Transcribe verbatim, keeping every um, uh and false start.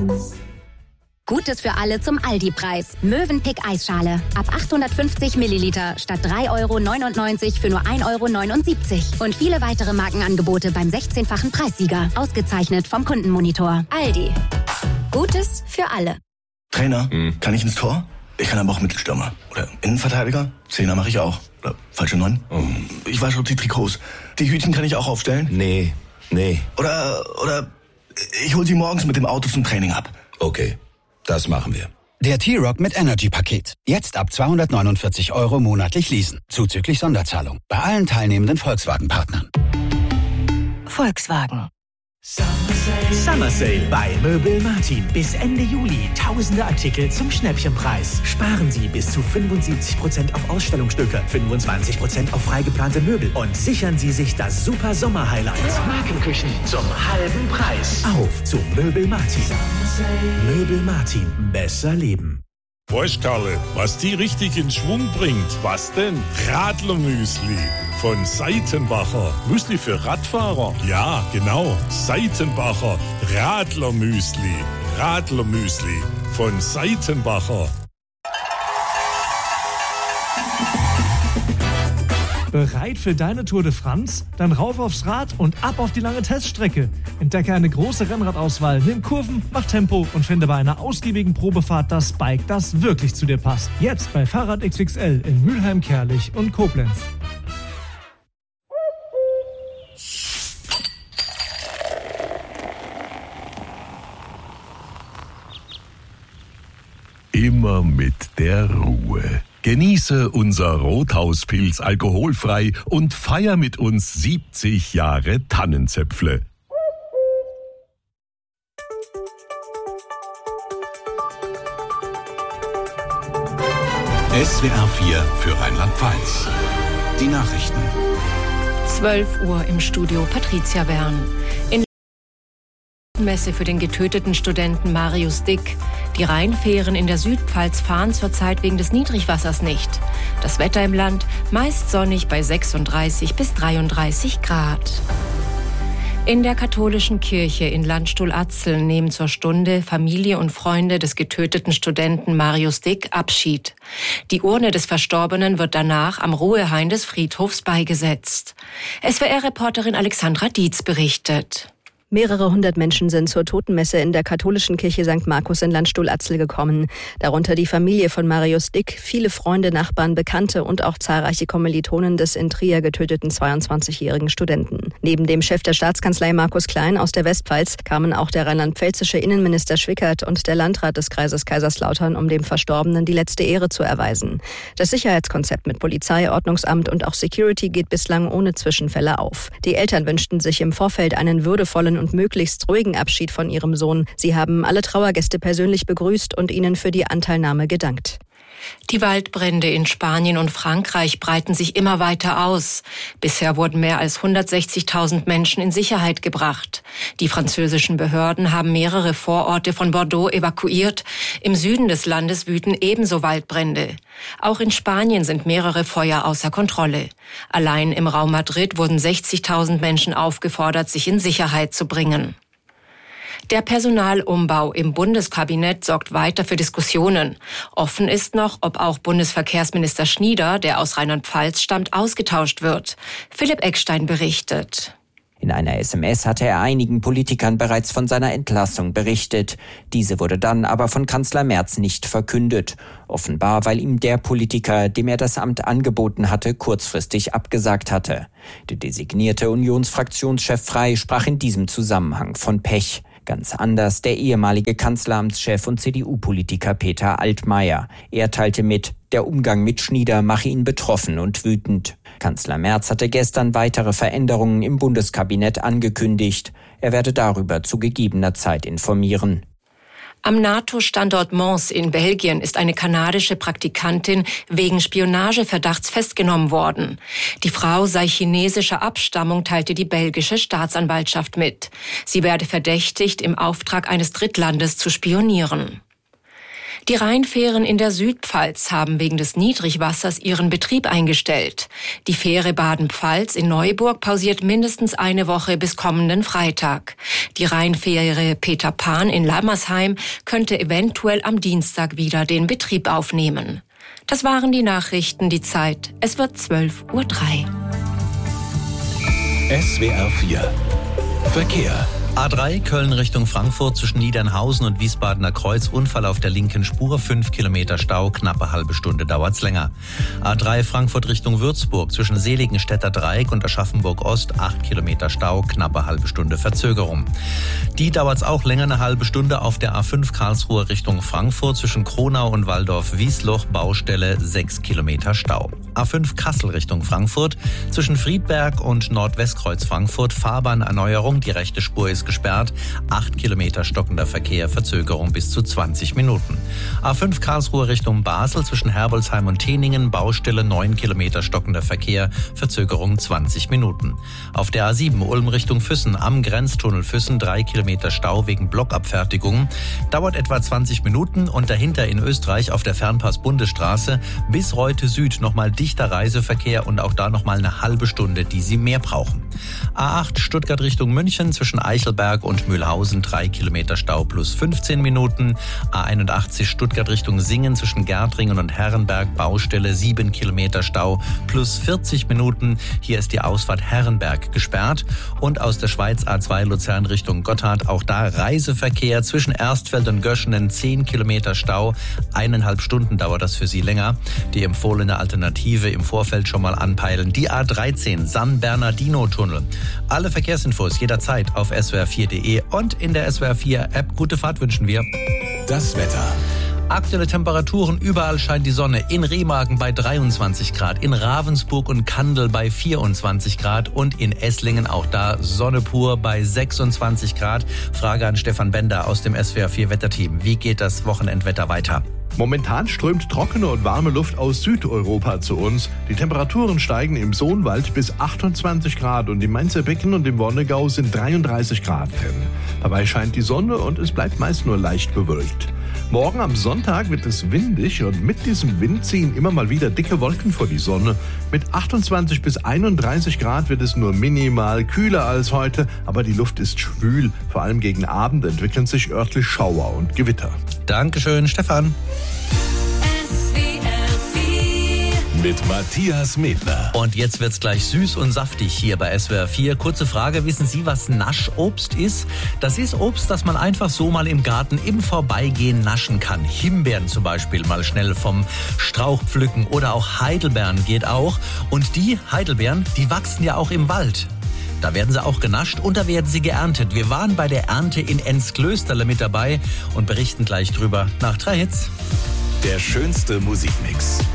Gutes für alle zum Aldi-Preis. Mövenpick Eisschale. Ab achthundertfünfzig Milliliter statt drei Euro neunundneunzig für nur ein Euro neunundsiebzig. Und viele weitere Markenangebote beim sechzehnfachen Preissieger. Ausgezeichnet vom Kundenmonitor. Aldi. Gutes für alle. Trainer, hm. kann ich ins Tor? Ich kann aber auch Mittelstürmer. Oder Innenverteidiger. Zehner mache ich auch. Oder falsche Neun. Oh. Ich wasche auch die Trikots. Die Hütchen kann ich auch aufstellen? Nee, nee. Oder, oder ich hole sie morgens mit dem Auto zum Training ab. Okay. Das machen wir. Der T-Roc mit Energy-Paket. Jetzt ab zweihundertneunundvierzig Euro monatlich leasen. Zuzüglich Sonderzahlung. Bei allen teilnehmenden Volkswagen-Partnern. Volkswagen. Summer Sale bei Möbel Martin. Bis Ende Juli tausende Artikel zum Schnäppchenpreis. Sparen Sie bis zu fünfundsiebzig Prozent auf Ausstellungsstücke, fünfundzwanzig Prozent auf freigeplante Möbel und sichern Sie sich das super Sommer-Highlight. Markenküchen zum halben Preis. Auf zu Möbel Martin. Möbel Martin. Besser leben. Weißt Karle, was die richtig in Schwung bringt? Was denn? Radlermüsli von Seitenbacher. Müsli für Radfahrer? Ja, genau. Seitenbacher Radlermüsli. Radlermüsli von Seitenbacher. Bereit für deine Tour de France? Dann rauf aufs Rad und ab auf die lange Teststrecke. Entdecke eine große Rennradauswahl, nimm Kurven, mach Tempo und finde bei einer ausgiebigen Probefahrt das Bike, das wirklich zu dir passt. Jetzt bei Fahrrad X X L in Mülheim, Kerlich und Koblenz. Immer mit der Ruhe. Genieße unser Rothauspilz alkoholfrei und feier mit uns siebzig Jahre Tannenzäpfle. S W R vier für Rheinland-Pfalz. Die Nachrichten. zwölf Uhr im Studio Patricia Wern. In Messe für den getöteten Studenten Marius Dick. Die Rheinfähren in der Südpfalz fahren zurzeit wegen des Niedrigwassers nicht. Das Wetter im Land meist sonnig bei sechsunddreißig bis dreiunddreißig Grad. In der katholischen Kirche in Landstuhl-Atzeln nehmen zur Stunde Familie und Freunde des getöteten Studenten Marius Dick Abschied. Die Urne des Verstorbenen wird danach am Ruhehain des Friedhofs beigesetzt. S W R-Reporterin Alexandra Dietz berichtet. Mehrere hundert Menschen sind zur Totenmesse in der katholischen Kirche Sankt Markus in Landstuhl-Atzel gekommen. Darunter die Familie von Marius Dick, viele Freunde, Nachbarn, Bekannte und auch zahlreiche Kommilitonen des in Trier getöteten zweiundzwanzigjährigen Studenten. Neben dem Chef der Staatskanzlei Markus Klein aus der Westpfalz kamen auch der rheinland-pfälzische Innenminister Schwickert und der Landrat des Kreises Kaiserslautern, um dem Verstorbenen die letzte Ehre zu erweisen. Das Sicherheitskonzept mit Polizei, Ordnungsamt und auch Security geht bislang ohne Zwischenfälle auf. Die Eltern wünschten sich im Vorfeld einen würdevollen und möglichst ruhigen Abschied von ihrem Sohn. Sie haben alle Trauergäste persönlich begrüßt und ihnen für die Anteilnahme gedankt. Die Waldbrände in Spanien und Frankreich breiten sich immer weiter aus. Bisher wurden mehr als hundertsechzigtausend Menschen in Sicherheit gebracht. Die französischen Behörden haben mehrere Vororte von Bordeaux evakuiert. Im Süden des Landes wüten ebenso Waldbrände. Auch in Spanien sind mehrere Feuer außer Kontrolle. Allein im Raum Madrid wurden sechzigtausend Menschen aufgefordert, sich in Sicherheit zu bringen. Der Personalumbau im Bundeskabinett sorgt weiter für Diskussionen. Offen ist noch, ob auch Bundesverkehrsminister Schnieder, der aus Rheinland-Pfalz stammt, ausgetauscht wird. Philipp Eckstein berichtet. In einer S M S hatte er einigen Politikern bereits von seiner Entlassung berichtet. Diese wurde dann aber von Kanzler Merz nicht verkündet. Offenbar, weil ihm der Politiker, dem er das Amt angeboten hatte, kurzfristig abgesagt hatte. Der designierte Unionsfraktionschef Frey sprach in diesem Zusammenhang von Pech. Ganz anders der ehemalige Kanzleramtschef und C D U-Politiker Peter Altmaier. Er teilte mit, der Umgang mit Schnieder mache ihn betroffen und wütend. Kanzler Merz hatte gestern weitere Veränderungen im Bundeskabinett angekündigt. Er werde darüber zu gegebener Zeit informieren. Am NATO-Standort Mons in Belgien ist eine kanadische Praktikantin wegen Spionageverdachts festgenommen worden. Die Frau sei chinesischer Abstammung, teilte die belgische Staatsanwaltschaft mit. Sie werde verdächtigt, im Auftrag eines Drittlandes zu spionieren. Die Rheinfähren in der Südpfalz haben wegen des Niedrigwassers ihren Betrieb eingestellt. Die Fähre Baden-Pfalz in Neuburg pausiert mindestens eine Woche bis kommenden Freitag. Die Rheinfähre Peter Pan in Lammersheim könnte eventuell am Dienstag wieder den Betrieb aufnehmen. Das waren die Nachrichten, die Zeit. Es wird zwölf Uhr drei. S W R vier Verkehr. A drei Köln Richtung Frankfurt zwischen Niedernhausen und Wiesbadener Kreuz. Unfall auf der linken Spur, fünf Kilometer Stau, knappe halbe Stunde dauert's länger. A drei Frankfurt Richtung Würzburg zwischen Seligenstädter Dreieck und Aschaffenburg Ost, acht Kilometer Stau, knappe halbe Stunde Verzögerung. Die dauert's auch länger, eine halbe Stunde auf der A fünf Karlsruhe Richtung Frankfurt zwischen Kronau und Waldorf-Wiesloch, Baustelle, sechs Kilometer Stau. A fünf Kassel Richtung Frankfurt zwischen Friedberg und Nordwestkreuz Frankfurt, Fahrbahnerneuerung, die rechte Spur ist gesperrt, acht Kilometer stockender Verkehr, Verzögerung bis zu zwanzig Minuten. A fünf Karlsruhe Richtung Basel zwischen Herbolzheim und Teningen, Baustelle, neun Kilometer stockender Verkehr, Verzögerung zwanzig Minuten. Auf der A sieben Ulm Richtung Füssen am Grenztunnel Füssen, drei Kilometer Stau wegen Blockabfertigung, dauert etwa zwanzig Minuten und dahinter in Österreich auf der Fernpass-Bundesstraße bis Reute Süd nochmal dichter Reiseverkehr und auch da nochmal eine halbe Stunde, die Sie mehr brauchen. A acht Stuttgart Richtung München zwischen Eichelberg und Mühlhausen, drei Kilometer Stau plus fünfzehn Minuten. A einundachtzig Stuttgart Richtung Singen zwischen Gärtringen und Herrenberg, Baustelle, sieben Kilometer Stau plus vierzig Minuten. Hier ist die Ausfahrt Herrenberg gesperrt. Und aus der Schweiz A zwei Luzern Richtung Gotthard, auch da Reiseverkehr zwischen Erstfeld und Göschenen, zehn Kilometer Stau. Eineinhalb Stunden dauert das für Sie länger. Die empfohlene Alternative im Vorfeld schon mal anpeilen. Die A dreizehn San Bernardino-Tunnel. Alle Verkehrsinfos jederzeit auf S W R vier Punkt de und in der S W R vier App. Gute Fahrt wünschen wir. Das Wetter. Aktuelle Temperaturen, überall scheint die Sonne. In Remagen bei dreiundzwanzig Grad, in Ravensburg und Kandel bei vierundzwanzig Grad und in Esslingen auch da Sonne pur bei sechsundzwanzig Grad. Frage an Stefan Bender aus dem S W R vier Wetterteam. Wie geht das Wochenendwetter weiter? Momentan strömt trockene und warme Luft aus Südeuropa zu uns. Die Temperaturen steigen im Sohnwald bis achtundzwanzig Grad und im Mainzer Becken und im Wonnegau sind dreiunddreißig Grad drin. Dabei scheint die Sonne und es bleibt meist nur leicht bewölkt. Morgen am Sonntag wird es windig und mit diesem Wind ziehen immer mal wieder dicke Wolken vor die Sonne. Mit achtundzwanzig bis einunddreißig Grad wird es nur minimal kühler als heute, aber die Luft ist schwül. Vor allem gegen Abend entwickeln sich örtlich Schauer und Gewitter. Dankeschön, Stefan. Mit Matthias Medler. Und jetzt wird's gleich süß und saftig hier bei S W R vier. Kurze Frage, wissen Sie, was Naschobst ist? Das ist Obst, das man einfach so mal im Garten im Vorbeigehen naschen kann. Himbeeren zum Beispiel mal schnell vom Strauch pflücken oder auch Heidelbeeren geht auch. Und die Heidelbeeren, die wachsen ja auch im Wald. Da werden sie auch genascht und da werden sie geerntet. Wir waren bei der Ernte in Enzklösterle mit dabei und berichten gleich drüber nach drei Hits. Der schönste Musikmix.